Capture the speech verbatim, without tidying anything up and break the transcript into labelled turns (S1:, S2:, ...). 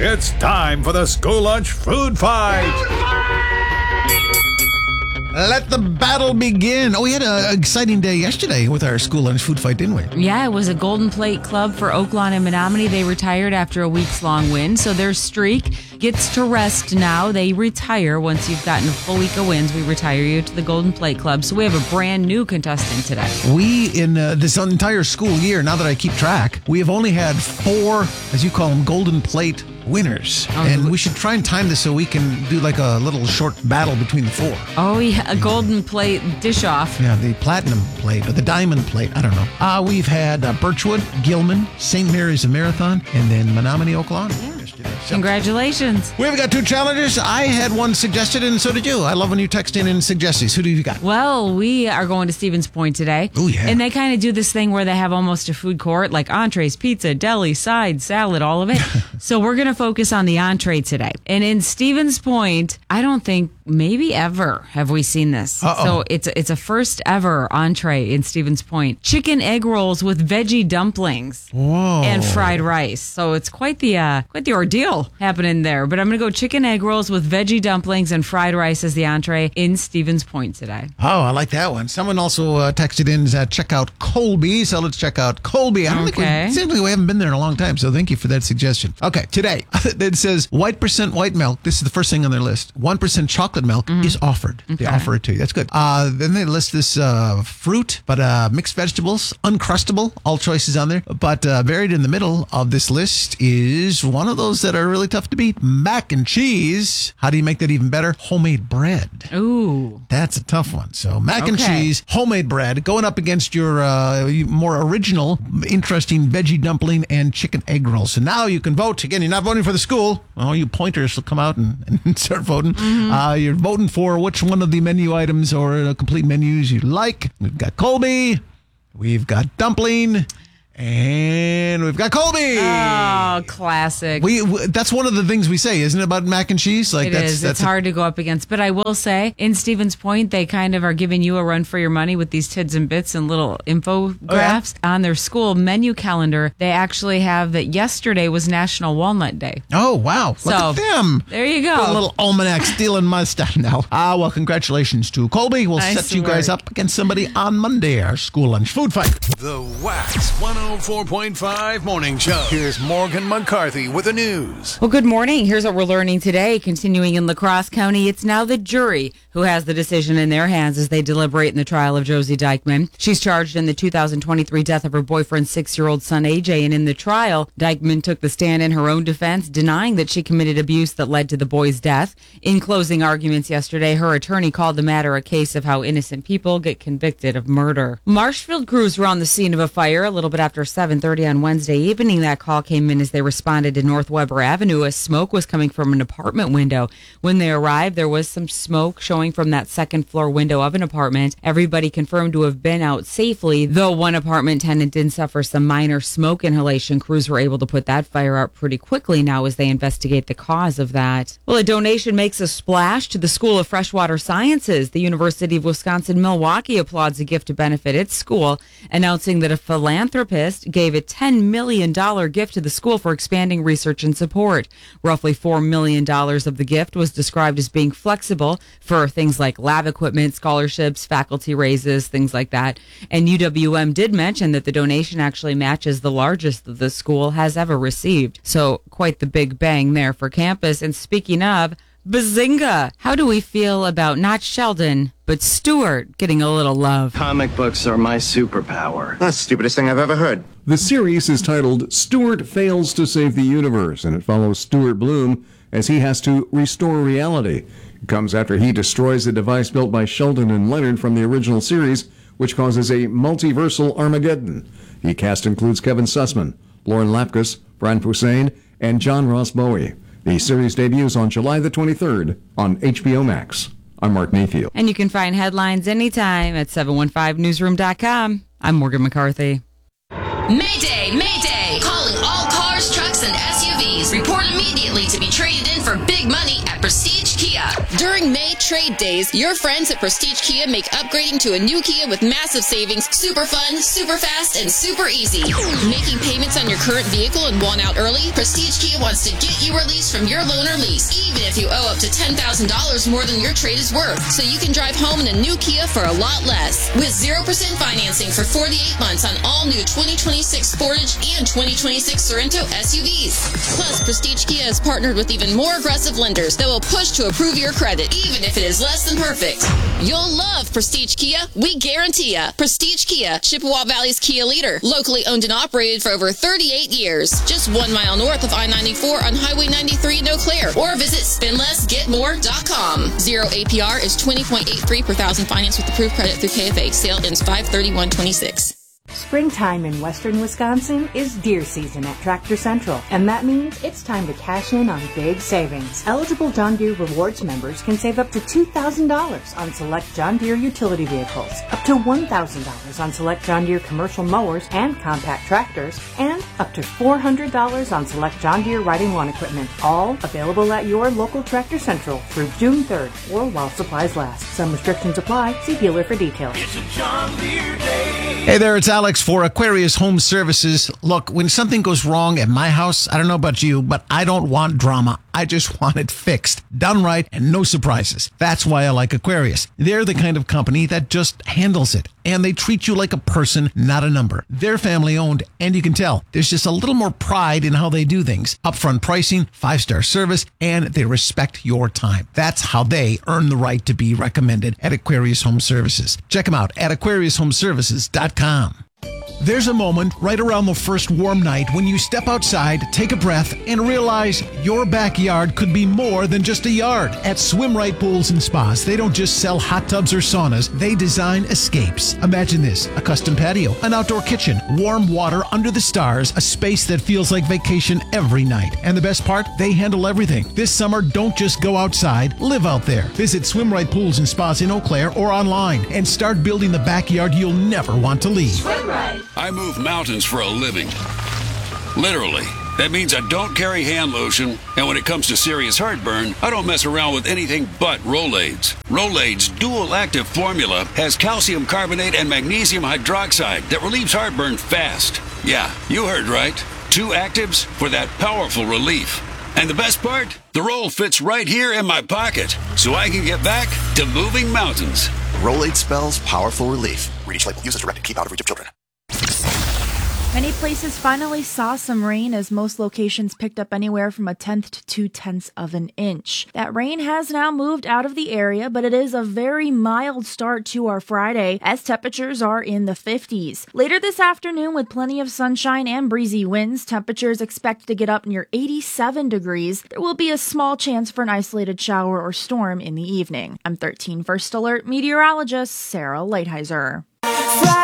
S1: It's time for the school lunch food fight.
S2: Let the battle begin. Oh, we had an exciting day yesterday with our school lunch food fight, didn't we?
S3: Yeah, it was a Golden Plate Club for Oaklawn and Menominee. They retired after a weeks-long win, so their streak gets to rest now. They retire once you've gotten a full week of wins. We retire you to the Golden Plate Club. So we have a brand new contestant today.
S2: We, in uh, this entire school year, now that I keep track, we have only had four, as you call them, Golden Plate winners. Oh, and we should try and time this so we can do like a little short battle between the four.
S3: Oh, yeah, a Golden Plate dish-off.
S2: Yeah, the Platinum Plate or the Diamond Plate. I don't know. Uh, we've had uh, Birchwood, Gilman, Saint Mary's of Marathon, and then Menominee, Oaklawn.
S3: Yeah. So, congratulations.
S2: We've got two challengers. I had one suggested, and so did you. I love when you text in and suggest these. Who do you got?
S3: Well, we are going to Stevens Point today.
S2: Oh, yeah.
S3: And they kind of do this thing where they have almost a food court, like entrees, pizza, deli, side, salad, all of it. So we're going to focus on the entree today. And in Stevens Point, I don't think maybe ever have we seen this.
S2: Uh-oh.
S3: So it's it's a first ever entree in Stevens Point. Chicken egg rolls with veggie dumplings.
S2: Whoa.
S3: And fried rice. So it's quite the uh, quite the ordeal happening there. But I'm going to go chicken egg rolls with veggie dumplings and fried rice as the entree in Stevens Point today.
S2: Oh, I like that one. Someone also uh, texted in uh, check out Colby. So let's check out Colby. I don't
S3: Okay.
S2: think we, seems like we haven't been there in a long time. So thank you for that suggestion. Okay, today it says white percent white milk. This is the first thing on their list. one percent chocolate milk mm-hmm. is offered.
S3: Okay.
S2: They offer it to you. That's good. Uh, then they list this uh, fruit, but uh, mixed vegetables, uncrustable, all choices on there. But uh, buried in the middle of this list is one of those that are really tough to beat. Mac and cheese. How do you make that even better? Homemade bread.
S3: Ooh.
S2: That's a tough one. So mac and
S3: Okay.
S2: cheese, homemade bread, going up against your uh, more original, interesting veggie dumpling and chicken egg roll. So now you can vote. Again, you're not voting for the school. All you pointers will come out and, and start voting. Mm-hmm. Uh, you're voting for which one of the menu items or uh, complete menus you like. We've got Colby. We've got dumpling. And we've got Colby.
S3: Oh, classic.
S2: We, we that's one of the things we say, isn't it, about mac and cheese? Like
S3: It
S2: that's,
S3: is.
S2: That's
S3: It's
S2: a-
S3: hard to go up against. But I will say, in Stevens Point, they kind of are giving you a run for your money with these tids and bits and little infographs on their school menu calendar. They actually have that yesterday was National Walnut Day.
S2: Oh, wow. Look
S3: So,
S2: at them.
S3: there you go.
S2: Got a little almanac stealing my stuff now. Ah, well, congratulations to Colby. We'll
S3: Nice
S2: set you guys
S3: work.
S2: up against somebody on Monday, our school lunch food fight.
S1: The Wax one oh four point five Morning Show. Here's Morgan McCarthy with the news.
S3: Well, good morning. Here's what we're learning today. Continuing in La Crosse County, it's now the jury who has the decision in their hands as they deliberate in the trial of Josie Dykeman. She's charged in the two thousand twenty-three death of her boyfriend's six-year-old son, A J, and in the trial, Dykeman took the stand in her own defense, denying that she committed abuse that led to the boy's death. In closing arguments yesterday, her attorney called the matter a case of how innocent people get convicted of murder. Marshfield crews were on the scene of a fire a little bit after seven thirty on Wednesday evening. That call came in as they responded to North Weber Avenue as smoke was coming from an apartment window. When they arrived, there was some smoke showing from that second floor window of an apartment. Everybody confirmed to have been out safely, though one apartment tenant did suffer some minor smoke inhalation. Crews were able to put that fire out pretty quickly now as they investigate the cause of that. Well, a donation makes a splash to the School of Freshwater Sciences. The University of Wisconsin-Milwaukee applauds a gift to benefit its school, announcing that a philanthropist gave a ten million dollars gift to the school for expanding research and support. Roughly four million dollars of the gift was described as being flexible for things like lab equipment, scholarships, faculty raises, things like that. And U W M did mention that the donation actually matches the largest that the school has ever received. So quite the big bang there for campus. And speaking of, Bazinga! How do we feel about not Sheldon, but Stuart getting a little love?
S4: Comic books are my superpower. That's the stupidest thing I've ever heard.
S5: The series is titled Stuart Fails to Save the Universe, and it follows Stuart Bloom as he has to restore reality. It comes after he destroys a device built by Sheldon and Leonard from the original series, which causes a multiversal Armageddon. The cast includes Kevin Sussman, Lauren Lapkus, Brian Posehn, and John Ross Bowie. The series debuts on July the twenty-third on H B O Max. I'm Mark Mayfield.
S3: And you can find headlines anytime at seven one five newsroom dot com. I'm Morgan McCarthy.
S6: Mayday! Mayday! Calling all cars, trucks, and S U Vs. Report immediately to be traded in for big money at Prestige Kia. During May trade days, your friends at Prestige Kia make upgrading to a new Kia with massive savings super fun, super fast, and super easy. Making payments on your current vehicle and want out early? Prestige Kia wants to get you released from your loan or lease, even if you owe up to ten thousand dollars more than your trade is worth, so you can drive home in a new Kia for a lot less. With zero percent financing for forty-eight months on all new twenty twenty-six Sportage and twenty twenty-six Sorento S U Vs. Plus, Prestige Kia has partnered with even more aggressive lenders that will push to approve your credit, even if it is less than perfect. You'll love Prestige Kia. We guarantee ya. Prestige Kia, Chippewa Valley's Kia leader. Locally owned and operated for over thirty-eight years. Just one mile north of I ninety-four on Highway ninety-three in Eau Claire. Or visit spend less get more dot com. Zero A P R is twenty point eight three per thousand finance with approved credit through K F A. Sale ends five thirty-one twenty-six.
S7: Springtime in western Wisconsin is deer season at Tractor Central, and that means it's time to cash in on big savings. Eligible John Deere Rewards members can save up to two thousand dollars on select John Deere utility vehicles, up to one thousand dollars on select John Deere commercial mowers and compact tractors, and up to four hundred dollars on select John Deere riding lawn equipment, all available at your local Tractor Central through June third or while supplies last. Some restrictions apply. See dealer for details.
S1: It's a John Deere day.
S2: Hey there, it's Alex for Aquarius Home Services. Look, when something goes wrong at my house, I don't know about you, but I don't want drama. I just want it fixed, done right, and no surprises. That's why I like Aquarius. They're the kind of company that just handles it, and they treat you like a person, not a number. They're family owned, and you can tell there's just a little more pride in how they do things. Upfront pricing, five-star service, and they respect your time. That's how they earn the right to be recommended at Aquarius Home Services. Check them out at aquarius home services dot com. There's a moment right around the first warm night when you step outside, take a breath, and realize your backyard could be more than just a yard. At Swim Right Pools and Spas, they don't just sell hot tubs or saunas, they design escapes. Imagine this: a custom patio, an outdoor kitchen, warm water under the stars, a space that feels like vacation every night. And the best part? They handle everything. This summer, don't just go outside, live out there. Visit Swim Right Pools and Spas in Eau Claire or online and start building the backyard you'll never want to leave.
S7: Swim Right.
S8: I move mountains for a living. Literally. That means I don't carry hand lotion, and when it comes to serious heartburn, I don't mess around with anything but Rolaids. Rolaids' dual-active formula has calcium carbonate and magnesium hydroxide that relieves heartburn fast. Yeah, you heard right. Two actives for that powerful relief. And the best part? The roll fits right here in my pocket, so I can get back to moving mountains.
S4: Rolade spells powerful relief. Read each label. Use as directed. Keep out of reach of children.
S9: Many places finally saw some rain as most locations picked up anywhere from a tenth to two tenths of an inch. That rain has now moved out of the area, but it is a very mild start to our Friday as temperatures are in the fifties. Later this afternoon, with plenty of sunshine and breezy winds, temperatures expected to get up near eighty-seven degrees. There will be a small chance for an isolated shower or storm in the evening. I'm thirteen First Alert meteorologist Sarah Lighthizer.